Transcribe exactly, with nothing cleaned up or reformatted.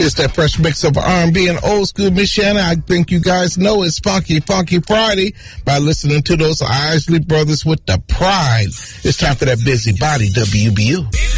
It's that fresh mix of R and B and old school. Miss Shannon, I think you guys know it's Funky Funky Friday by listening to those Isley Brothers with the Pride. It's time for that Busy Body W B U.